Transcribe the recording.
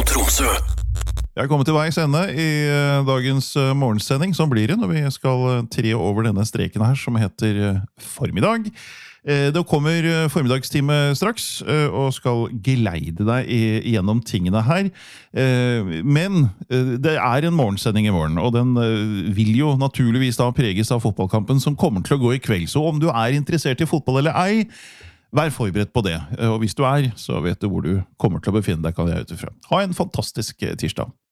Tromsø. Jeg er kommet til veis ende i dagens morgensending, som blir det når vi skal tre over denne streken her, som heter formiddag. Det kommer formiddagstime straks, og skal geleide deg gjennom tingene her. Men det er en morgensending i morgen, og den vil jo naturligvis da preges av fotballkampen som kommer til å gå i kveld. Så om du er interessert i fotball eller ei, vær forberedt på det. Og hvis du er, så vet du hvor du kommer til å befinne deg, kan jeg utifra. Ha en fantastisk tirsdag.